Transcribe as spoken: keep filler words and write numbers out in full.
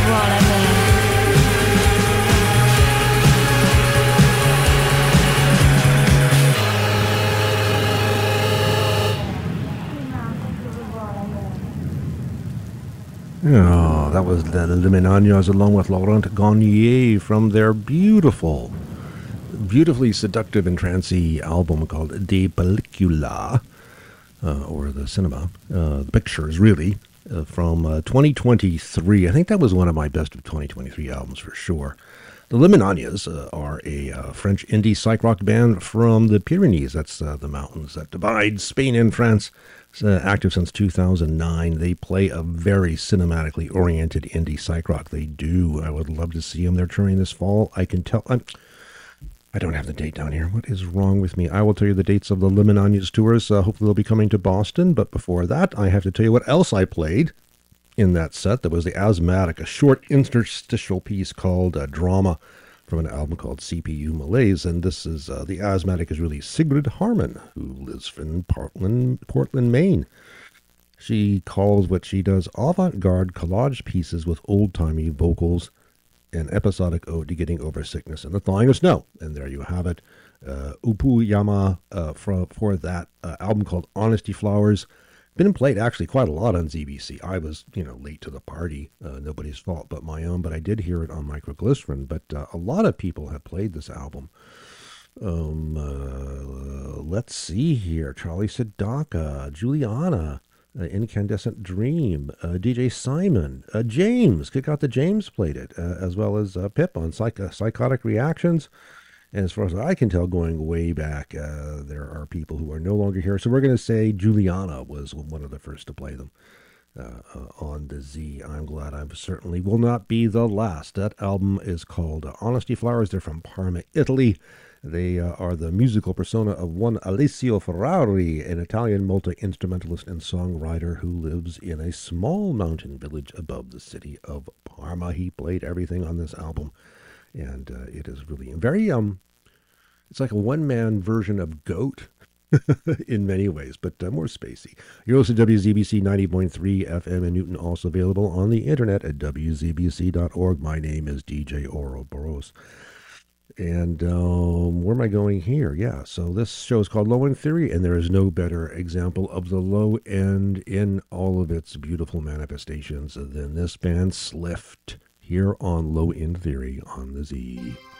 voir la mer. Oh, that was the Luminanias along with Laurent Garnier from their beautiful, beautifully seductive and trancy album called De Pellicula, uh, or the cinema, uh, the pictures really, uh, from uh, twenty twenty-three. I think that was one of my best of twenty twenty-three albums for sure. The Luminanias uh, are a uh, French indie psych rock band from the Pyrenees. That's uh, the mountains that divide Spain and France. Uh, active since two thousand nine. They play a very cinematically oriented indie psych rock. They do. I would love to see them. They're touring this fall. I can tell. I'm, I don't have the date down here. What is wrong with me? I will tell you the dates of the Luminanias tours. Uh, hopefully they'll be coming to Boston. But before that, I have to tell you what else I played in that set. That was the Asthmatic, a short interstitial piece called uh, Drama, from an album called C P U Malaise, and this is, uh, the Asthmatic is really Sigrid Harman, who lives in Portland, Portland, Maine. She calls what she does avant-garde collage pieces with old-timey vocals, an episodic ode to getting over sickness and the thawing of snow. And there you have it. Uh, Upu Yama uh, for, for that uh, album called Honesty Flowers. Been played actually quite a lot on Z B C. I was, you know, late to the party. Uh, nobody's fault but my own, but I did hear it on Microglycerin. But uh, a lot of people have played this album. Um, uh, let's see here. Charlie Sedaka, Juliana, uh, Incandescent Dream, uh, D J Simon, uh, James, Kick Out the James played it, uh, as well as uh, Pip on Psych- uh, Psychotic Reactions. And as far as I can tell, going way back, uh, there are people who are no longer here. So we're going to say Juliana was one of the first to play them uh, uh, on the Z. I'm glad I certainly will not be the last. That album is called uh, Honesty Flowers. They're from Parma, Italy. They uh, are the musical persona of one Alessio Ferrari, an Italian multi-instrumentalist and songwriter who lives in a small mountain village above the city of Parma. He played everything on this album. And uh, it is really very, um, it's like a one-man version of Goat in many ways, but uh, more spacey. You're listening to W Z B C ninety point three F M in Newton, also available on the internet at W Z B C dot org. My name is D J Ouroboros. And um, where am I going here? Yeah, so this show is called Low End Theory, and there is no better example of the low end in all of its beautiful manifestations than this band, Slift, here on Low End Theory on the Z.